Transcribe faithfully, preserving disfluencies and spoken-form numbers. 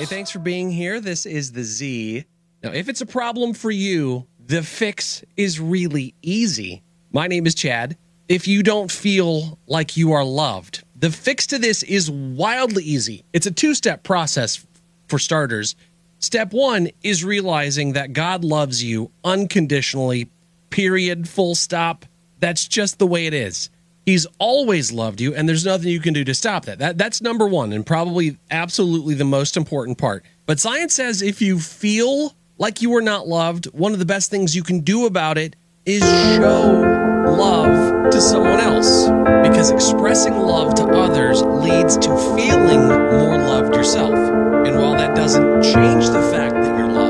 Hey, thanks for being here. This is the Z. Now, if it's a problem for you, the fix is really easy. My name is Chad. If you don't feel like you are loved, the fix to this is wildly easy. It's a two-step process for starters. Step one is realizing that God loves you unconditionally, period, full stop. That's just the way it is. He's always loved you, and there's nothing you can do to stop that. that. That's number one, and probably absolutely the most important part. But science says if you feel like you are not loved, one of the best things you can do about it is show love to someone else, because expressing love to others leads to feeling more loved yourself. And while that doesn't change the fact that you're loved,